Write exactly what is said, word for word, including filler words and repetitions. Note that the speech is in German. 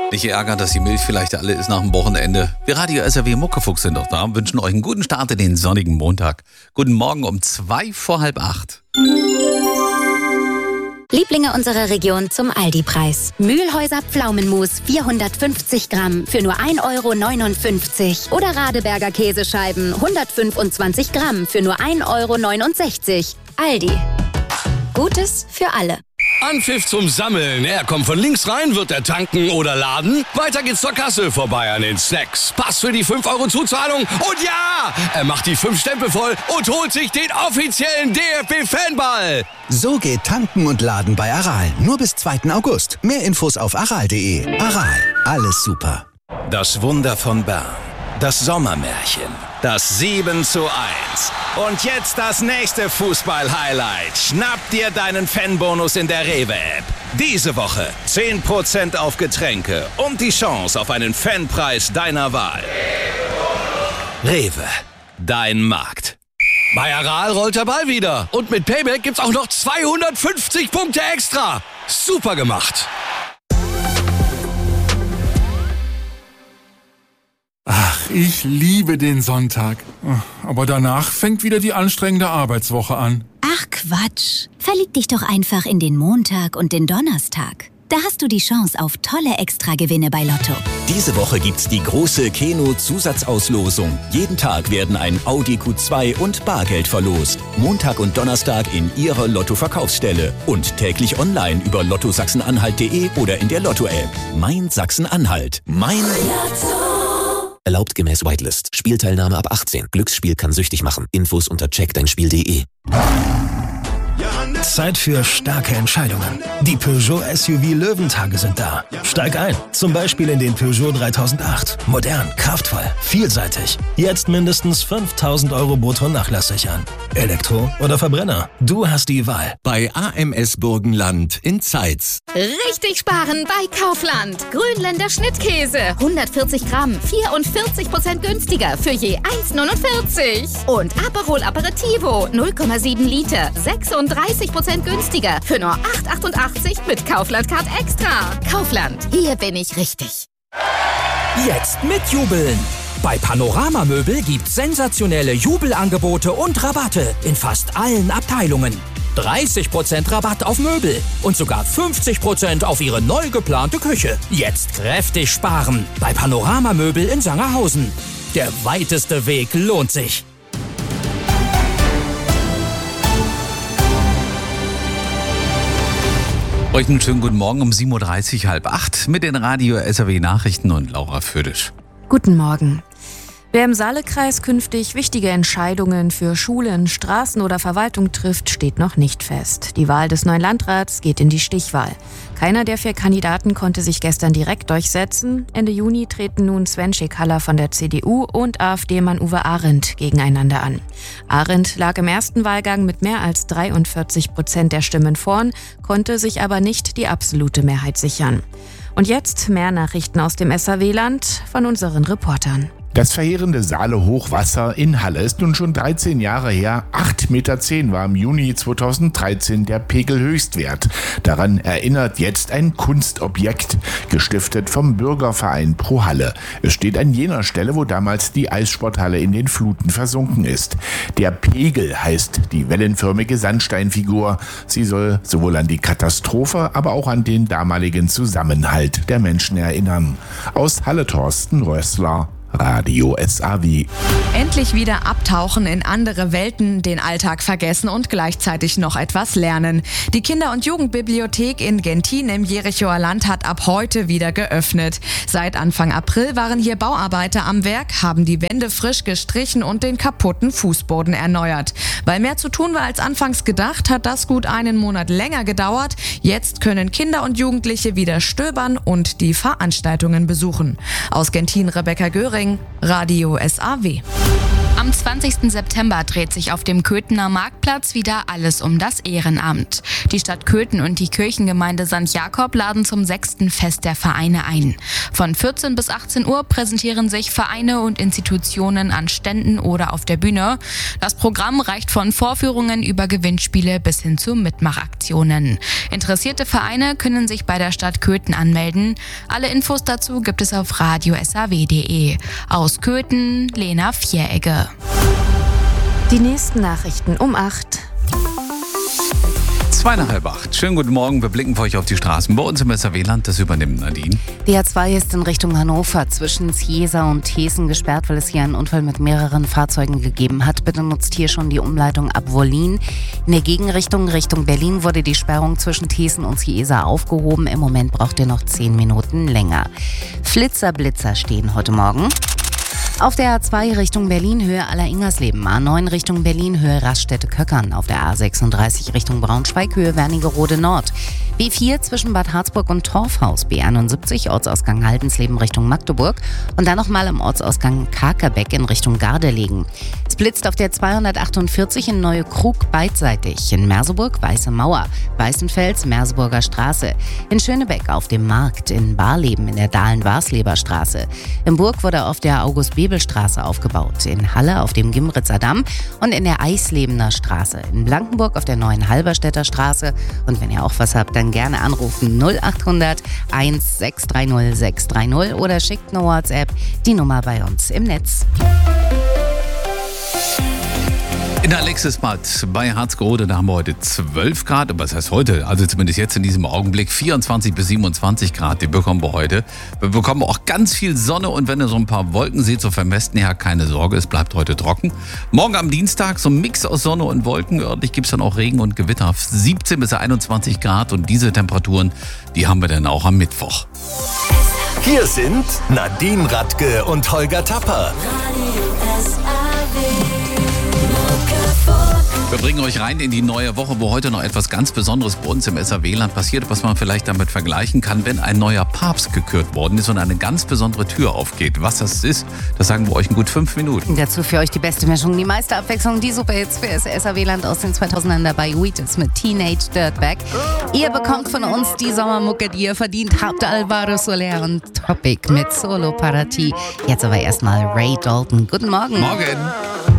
Nicht ärgern, dass die Milch vielleicht alle ist nach dem Wochenende. Wir Radio S R W Muckefuchs sind doch da und wünschen euch einen guten Start in den sonnigen Montag. Guten Morgen um zwei vor halb acht. Lieblinge unserer Region zum Aldi-Preis. Mühlhäuser Pflaumenmus vierhundertfünfzig Gramm für nur ein Euro neunundfünfzig. Oder Radeberger Käsescheiben hundertfünfundzwanzig Gramm für nur ein Euro neunundsechzig. Aldi. Gutes für alle. Anpfiff zum Sammeln. Er kommt von links rein, wird er tanken oder laden. Weiter geht's zur Kasse, vorbei an den Snacks. Pass für die fünf Euro Zuzahlung. Und ja, er macht die fünf Stempel voll und holt sich den offiziellen D F B-Fanball. So geht Tanken und Laden bei Aral. Nur bis zweiten August. Mehr Infos auf aral punkt de. Aral, alles super. Das Wunder von Bern. Das Sommermärchen. Das sieben zu eins. Und jetzt das nächste Fußball-Highlight. Schnapp dir deinen Fanbonus in der Rewe-App. Diese Woche zehn Prozent auf Getränke und die Chance auf einen Fanpreis deiner Wahl. Rewe, dein Markt. Bei Aral rollt der Ball wieder. Und mit Payback gibt's auch noch zweihundertfünfzig Punkte extra. Super gemacht. Ach, ich liebe den Sonntag. Aber danach fängt wieder die anstrengende Arbeitswoche an. Ach Quatsch. Verlieb dich doch einfach in den Montag und den Donnerstag. Da hast du die Chance auf tolle Extragewinne bei Lotto. Diese Woche gibt's die große Keno-Zusatzauslosung. Jeden Tag werden ein Audi Q zwei und Bargeld verlost. Montag und Donnerstag in Ihrer Lotto-Verkaufsstelle. Und täglich online über lotto sachsen-anhalt punkt de oder in der Lotto-App. Mein Sachsen-Anhalt. Mein Lotto. Erlaubt gemäß Whitelist. Spielteilnahme ab achtzehn. Glücksspiel kann süchtig machen. Infos unter check dein spiel punkt de. Zeit für starke Entscheidungen. Die Peugeot S U V Löwentage sind da. Steig ein, zum Beispiel in den Peugeot dreitausendacht. Modern, kraftvoll, vielseitig. Jetzt mindestens fünftausend Euro brutto nachlassig an. Elektro oder Verbrenner? Du hast die Wahl. Bei A M S Burgenland in Zeitz. Richtig sparen bei Kaufland. Grünländer Schnittkäse. hundertvierzig Gramm, vierundvierzig Prozent günstiger für je eins neunundvierzig. Und Aperol Aperitivo, null Komma sieben Liter, sechsunddreißig Prozent günstiger für nur acht achtundachtzig mit Kaufland Card Extra. Kaufland, hier bin ich richtig. Jetzt mitjubeln! Bei Panorama Möbel gibt's sensationelle Jubelangebote und Rabatte in fast allen Abteilungen. dreißig Prozent Rabatt auf Möbel und sogar fünfzig Prozent auf Ihre neu geplante Küche. Jetzt kräftig sparen bei Panorama Möbel in Sangerhausen. Der weiteste Weg lohnt sich. Euch einen schönen guten Morgen um sieben Uhr dreißig, halb acht mit den Radio S R W Nachrichten und Laura Födisch. Guten Morgen. Wer im Saalekreis künftig wichtige Entscheidungen für Schulen, Straßen oder Verwaltung trifft, steht noch nicht fest. Die Wahl des neuen Landrats geht in die Stichwahl. Keiner der vier Kandidaten konnte sich gestern direkt durchsetzen. Ende Juni treten nun Sven Schekalla von der C D U und AfD-Mann Uwe Arendt gegeneinander an. Arendt lag im ersten Wahlgang mit mehr als dreiundvierzig Prozent der Stimmen vorn, konnte sich aber nicht die absolute Mehrheit sichern. Und jetzt mehr Nachrichten aus dem S R W-Land von unseren Reportern. Das verheerende Saale-Hochwasser in Halle ist nun schon dreizehn Jahre her. acht Meter zehn war im Juni zweitausenddreizehn der Pegelhöchstwert. Daran erinnert jetzt ein Kunstobjekt, gestiftet vom Bürgerverein Pro Halle. Es steht an jener Stelle, wo damals die Eissporthalle in den Fluten versunken ist. Der Pegel heißt die wellenförmige Sandsteinfigur. Sie soll sowohl an die Katastrophe, aber auch an den damaligen Zusammenhalt der Menschen erinnern. Aus Halle Thorsten Rössler. Radio S R W. Endlich wieder abtauchen in andere Welten, den Alltag vergessen und gleichzeitig noch etwas lernen. Die Kinder- und Jugendbibliothek in Gentin im Jerichoer Land hat ab heute wieder geöffnet. Seit Anfang April waren hier Bauarbeiter am Werk, haben die Wände frisch gestrichen und den kaputten Fußboden erneuert. Weil mehr zu tun war als anfangs gedacht, hat das gut einen Monat länger gedauert. Jetzt können Kinder und Jugendliche wieder stöbern und die Veranstaltungen besuchen. Aus Gentin Rebecca Göring, Radio S R W. Am zwanzigsten September dreht sich auf dem Köthener Marktplatz wieder alles um das Ehrenamt. Die Stadt Köthen und die Kirchengemeinde Sankt Jakob laden zum sechsten Fest der Vereine ein. Von vierzehn bis achtzehn Uhr präsentieren sich Vereine und Institutionen an Ständen oder auf der Bühne. Das Programm reicht von Vorführungen über Gewinnspiele bis hin zu Mitmachaktionen. Interessierte Vereine können sich bei der Stadt Köthen anmelden. Alle Infos dazu gibt es auf radio s a w punkt d e. Aus Köthen, Lena Vieregge. Die nächsten Nachrichten um acht. Zwei nach halb acht. Schönen guten Morgen. Wir blicken für euch auf die Straßen. Bei uns im S R W-Land, das übernimmt Nadine. Die A zwei ist in Richtung Hannover zwischen Ciesa und Thesen gesperrt, weil es hier einen Unfall mit mehreren Fahrzeugen gegeben hat. Bitte nutzt hier schon die Umleitung ab Wollin. In der Gegenrichtung Richtung Berlin wurde die Sperrung zwischen Thesen und Ciesa aufgehoben. Im Moment braucht ihr noch zehn Minuten länger. Flitzer, Blitzer stehen heute Morgen. Auf der A zwei Richtung Berlin, Höhe Aller-Ingersleben, A neun Richtung Berlin, Höhe Raststätte-Köckern, auf der A sechsunddreißig Richtung Braunschweig, Höhe Wernigerode Nord, B vier zwischen Bad Harzburg und Torfhaus, B einundsiebzig Ortsausgang Haldensleben Richtung Magdeburg und dann nochmal im Ortsausgang Kakerbeck in Richtung Gardelegen. Es blitzt auf der zweihundertachtundvierzig in Neue Krug beidseitig, in Merseburg Weiße Mauer, Weißenfels Merseburger Straße, in Schönebeck auf dem Markt, in Barleben in der Dahlen-Warsleber Straße, in Burg wurde auf der August-Bebel-Straße aufgebaut, in Halle auf dem Gimritzer Damm und in der Eislebener Straße, in Blankenburg auf der neuen Halberstädter Straße. Und wenn ihr auch was habt, dann gerne anrufen null acht hundert eins sechs drei null sechs drei null oder schickt eine WhatsApp, die Nummer bei uns im Netz. In Alexisbad bei Harzgerode, da haben wir heute zwölf Grad, aber was heißt heute? Also zumindest jetzt in diesem Augenblick vierundzwanzig bis siebenundzwanzig Grad, die bekommen wir heute. Wir bekommen auch ganz viel Sonne und wenn ihr so ein paar Wolken seht, so vom Westen her, keine Sorge, es bleibt heute trocken. Morgen am Dienstag so ein Mix aus Sonne und Wolken, örtlich gibt es dann auch Regen und Gewitter, siebzehn bis einundzwanzig Grad und diese Temperaturen, die haben wir dann auch am Mittwoch. Hier sind Nadine Radke und Holger Tapper. Wir bringen euch rein in die neue Woche, wo heute noch etwas ganz Besonderes bei uns im S R W-Land passiert, was man vielleicht damit vergleichen kann, wenn ein neuer Papst gekürt worden ist und eine ganz besondere Tür aufgeht. Was das ist, das sagen wir euch in gut fünf Minuten. Dazu für euch die beste Mischung, die meiste Abwechslung, die Superhits für das S R W-Land aus den zweitausendern dabei. Wheatus mit Teenage Dirtbag. Ihr bekommt von uns die Sommermucke, die ihr verdient habt. Alvaro Soler und Topic mit Solo Parati. Jetzt aber erstmal Ray Dalton. Guten Morgen. Morgen.